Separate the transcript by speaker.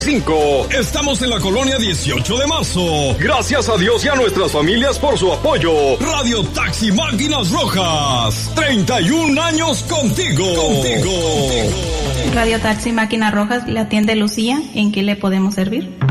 Speaker 1: 5. Estamos en la colonia 18 de marzo. Gracias a Dios y a nuestras familias por su apoyo. Radio Taxi Máquinas Rojas. 31 años contigo.
Speaker 2: Radio Taxi Máquinas Rojas, la atiende Lucía. ¿En qué le podemos servir?